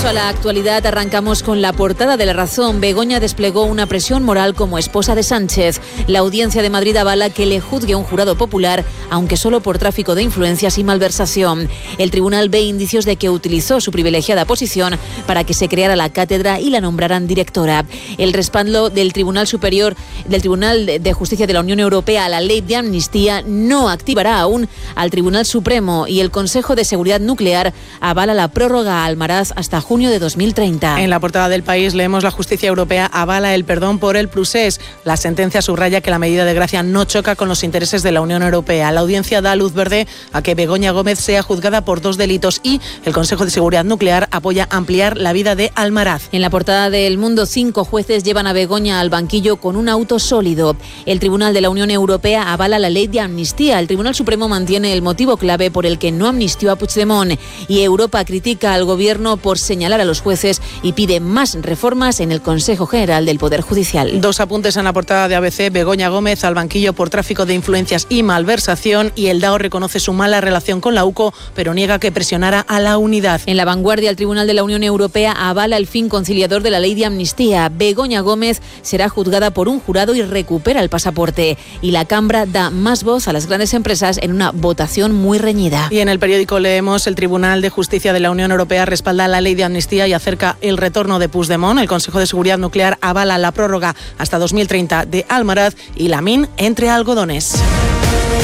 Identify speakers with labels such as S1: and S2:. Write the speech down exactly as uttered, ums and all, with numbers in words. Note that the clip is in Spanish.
S1: Repaso a la actualidad. Arrancamos con la portada de La Razón. Begoña desplegó una presión moral como esposa de Sánchez. La Audiencia de Madrid avala que le juzgue un jurado popular, aunque solo por tráfico de influencias y malversación. El tribunal ve indicios de que utilizó su privilegiada posición para que se creara la cátedra y la nombraran directora. El respaldo del Tribunal Superior, del Tribunal de Justicia de la Unión Europea a la ley de amnistía no activará aún al Tribunal Supremo, y el Consejo de Seguridad Nuclear avala la prórroga a Almaraz hasta junio de dos mil treinta.
S2: En la portada del País leemos: la justicia europea avala el perdón por el procés. La sentencia subraya que la medida de gracia no choca con los intereses de la Unión Europea. La audiencia da luz verde a que Begoña Gómez sea juzgada por dos delitos, y el Consejo de Seguridad Nuclear apoya ampliar la vida de Almaraz.
S1: En la portada del Mundo, cinco jueces llevan a Begoña al banquillo con un auto sólido. El Tribunal de la Unión Europea avala la ley de amnistía. El Tribunal Supremo mantiene el motivo clave por el que no amnistió a Puigdemont, y Europa critica al gobierno por señalar a los jueces y pide más reformas en el Consejo General del Poder Judicial.
S2: Dos apuntes en la portada de A B C. Begoña Gómez al banquillo por tráfico de influencias y malversación, y el D A O reconoce su mala relación con la U C O, pero niega que presionara a la unidad.
S1: En La Vanguardia, el Tribunal de la Unión Europea avala el fin conciliador de la ley de amnistía. Begoña Gómez será juzgada por un jurado y recupera el pasaporte. Y la Cambra da más voz a las grandes empresas en una votación muy reñida.
S2: Y en El Periódico leemos: el Tribunal de Justicia de la Unión Europea respalda la ley de amnistía y acerca el retorno de Puigdemont. El Consejo de Seguridad Nuclear avala la prórroga hasta dos mil treinta de Almaraz, y Lamín entre algodones.